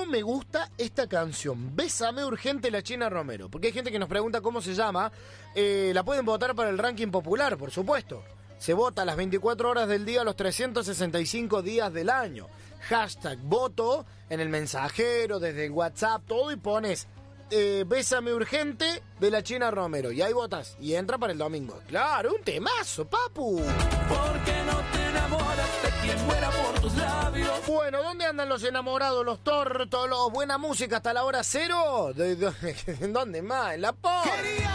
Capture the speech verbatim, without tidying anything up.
¿Cómo me gusta esta canción? Bésame urgente, la China Romero. Porque hay gente que nos pregunta cómo se llama. Eh, la pueden votar para el ranking popular, por supuesto. Se vota las veinticuatro horas del día, los trescientos sesenta y cinco días del año. Hashtag voto en el mensajero, desde el WhatsApp, todo, y pones eh, Bésame urgente de la China Romero. Y ahí votas. Y entra para el domingo. Claro, un temazo, papu. Porque no te enamoras de quien muera por tus labios. Bueno, ¿dónde andan los enamorados, los tortos, los buena música hasta la hora cero? ¿De, de, de, ¿Dónde más? ¿En la pop?